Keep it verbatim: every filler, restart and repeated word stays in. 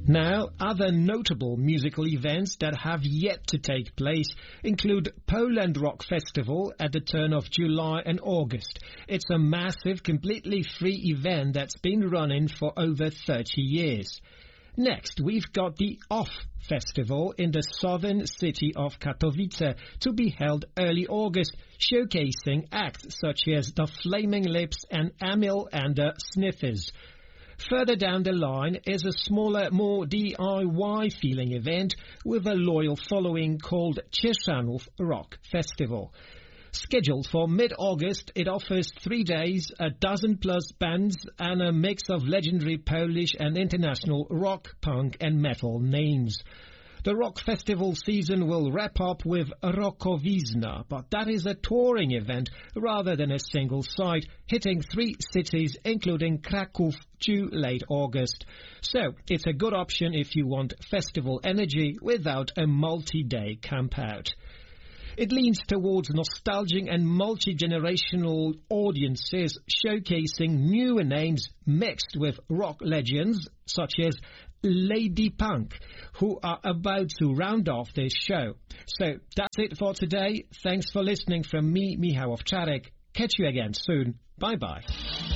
Now, other notable musical events that have yet to take place include Poland Rock Festival at the turn of July and August. It's a massive, completely free event that's been running for over thirty years. Next, we've got the Off Festival in the southern city of Katowice to be held early August, showcasing acts such as the Flaming Lips and Emil and the Sniffers. Further down the line is a smaller, more D I Y feeling event with a loyal following called Cieszanów Rock Festival. Scheduled for mid-August, it offers three days, a dozen plus bands, and a mix of legendary Polish and international rock, punk and metal names. The rock festival season will wrap up with Rockowizna, but that is a touring event rather than a single site, hitting three cities including Kraków to late August. So it's a good option if you want festival energy without a multi-day campout. It leans towards nostalgic and multi-generational audiences, showcasing newer names mixed with rock legends such as Lady Punk, who are about to round off this show. So that's it for today. Thanks for listening from me, Michał Owczarek. Catch you again soon. Bye-bye.